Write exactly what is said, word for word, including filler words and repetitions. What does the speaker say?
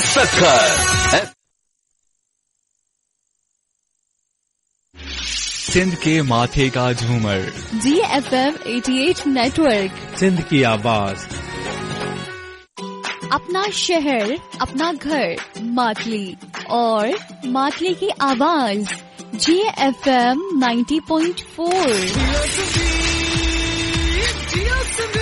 सक्कर। सिंध के माथे का झूमर, जी एफ एम अठासी नेटवर्क, सिंध की आवाज। अपना शहर, अपना घर, मातली और मातली की आवाज, जी एफ एम नब्बे पॉइंट चार।